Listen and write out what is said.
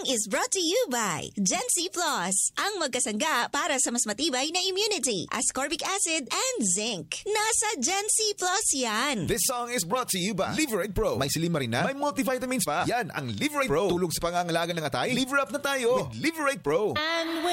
is brought to you by Gen C Plus, ang magkasangga para sa mas matibay na immunity, ascorbic acid and zinc. Nasa Gen C Plus yan. This song is brought to you by Liverate Pro. May silimarina, may multivitamins pa. Yan ang Liverate Pro. Tulog sa pangangalaga ng atay. Liver up na tayo with Liverate Pro. And